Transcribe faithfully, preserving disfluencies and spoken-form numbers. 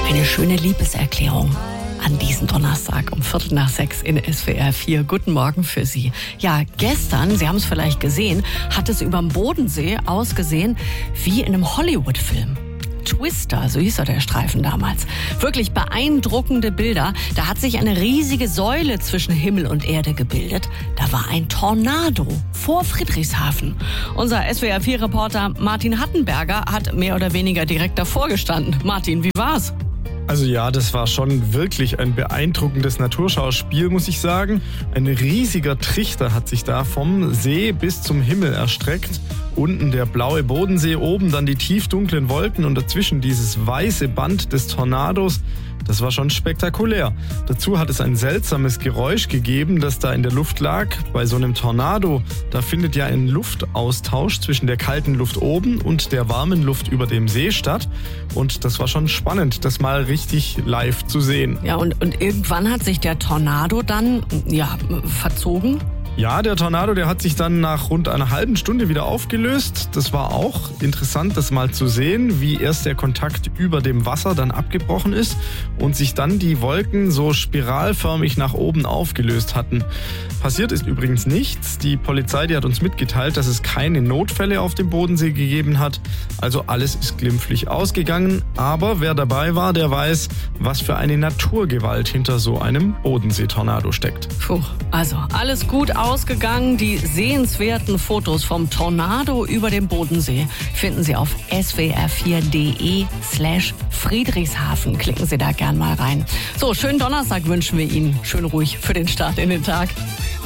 Eine schöne Liebeserklärung an diesen Donnerstag um Viertel nach sechs in S W R vier. Guten Morgen für Sie. Ja, gestern, Sie haben es vielleicht gesehen, hat es überm Bodensee ausgesehen wie in einem Hollywood-Film. Twister, so hieß er, der Streifen damals. Wirklich beeindruckende Bilder. Da hat sich eine riesige Säule zwischen Himmel und Erde gebildet. Da war ein Tornado vor Friedrichshafen. Unser S W R vier Reporter Martin Hattenberger hat mehr oder weniger direkt davor gestanden. Martin, wie war's? Also ja, das war schon wirklich ein beeindruckendes Naturschauspiel, muss ich sagen. Ein riesiger Trichter hat sich da vom See bis zum Himmel erstreckt. Unten der blaue Bodensee, oben dann die tiefdunklen Wolken und dazwischen dieses weiße Band des Tornados. Das war schon spektakulär. Dazu hat es ein seltsames Geräusch gegeben, das da in der Luft lag. Bei so einem Tornado, da findet ja ein Luftaustausch zwischen der kalten Luft oben und der warmen Luft über dem See statt. Und das war schon spannend, das mal richtig live zu sehen. Ja, und, und irgendwann hat sich der Tornado dann, ja, verzogen. Ja, der Tornado, der hat sich dann nach rund einer halben Stunde wieder aufgelöst. Das war auch interessant, das mal zu sehen, wie erst der Kontakt über dem Wasser dann abgebrochen ist und sich dann die Wolken so spiralförmig nach oben aufgelöst hatten. Passiert ist übrigens nichts. Die Polizei, die hat uns mitgeteilt, dass es keine Notfälle auf dem Bodensee gegeben hat. Also alles ist glimpflich ausgegangen. Aber wer dabei war, der weiß, was für eine Naturgewalt hinter so einem Bodenseetornado steckt. Puh, also alles gut ausgegangen. Die sehenswerten Fotos vom Tornado über dem Bodensee finden Sie auf s w r vier punkt de slash Friedrichshafen. Klicken Sie da gern mal rein. So, schönen Donnerstag wünschen wir Ihnen. Schön ruhig für den Start in den Tag.